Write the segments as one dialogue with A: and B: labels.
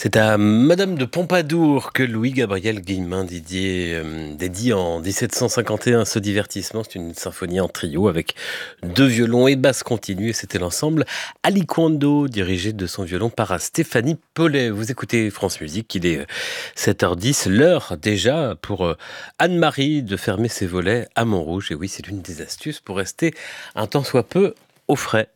A: C'est à Madame de Pompadour que Louis-Gabriel Guillemin dédie en 1751 ce divertissement. C'est une symphonie en trio avec deux violons et basse continue. Et c'était l'ensemble Aliquando, dirigé de son violon par Stéphanie Paulet. Vous écoutez France Musique, il est 7h10, l'heure déjà pour Anne-Marie de fermer ses volets à Montrouge. Et oui, c'est l'une des astuces pour rester un tant soit peu au frais.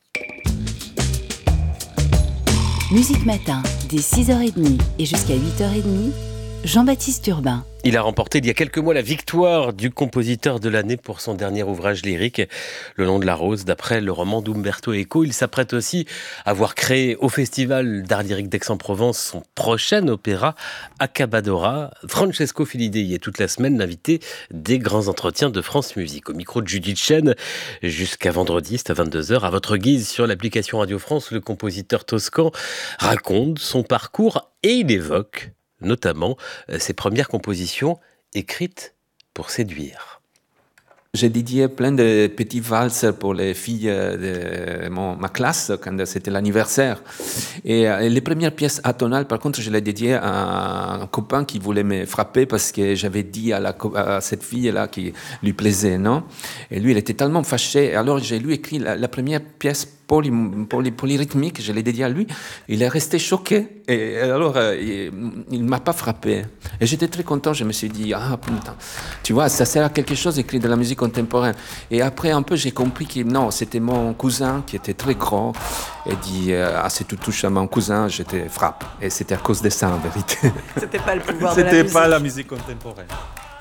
B: Musique Matin, dès 6h30 et jusqu'à 8h30, Jean-Baptiste Urbain.
A: Il a remporté il y a quelques mois la victoire du compositeur de l'année pour son dernier ouvrage lyrique, Le Long de la Rose, d'après le roman d'Umberto Eco. Il s'apprête aussi à avoir créé au Festival d'art lyrique d'Aix-en-Provence son prochain opéra, Accabadora. Francesco Filide y est toute la semaine l'invité des grands entretiens de France Musique. Au micro de Judith Chen, jusqu'à vendredi, c'est à 22h. À votre guise sur l'application Radio France, le compositeur toscan raconte son parcours et il évoque notamment ses premières compositions écrites pour séduire.
C: J'ai dédié plein de petits valses pour les filles de ma classe quand c'était l'anniversaire. Et les premières pièces atonales, par contre, je les dédiées à un copain qui voulait me frapper parce que j'avais dit à cette fille-là qui lui plaisait, non? Et lui, il était tellement fâché. Alors, j'ai lui écrit la première pièce polyrythmique, je l'ai dédié à lui. Il est resté choqué. Et alors, il ne m'a pas frappé. Et j'étais très content. Je me suis dit, ah putain, tu vois, ça sert à quelque chose d'écrire de la musique contemporaine. Et après, un peu, j'ai compris que non, c'était mon cousin qui était très grand. Et dit, si tu touches à mon cousin, je te frappe. Et c'était à cause de ça, en vérité.
D: C'était pas le pouvoir de la musique.
C: C'était pas la musique contemporaine.